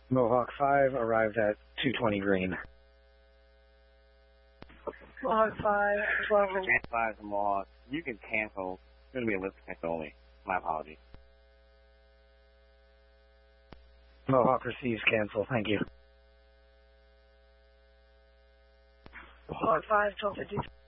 Mohawk 5 arrived at 220 green. Mohawk 5, 1200. Jan 5 to Mohawk. You can cancel. It's going to be a lift cancel only. My apologies. Mohawk receives cancel. Thank you. Mohawk 5, 1250.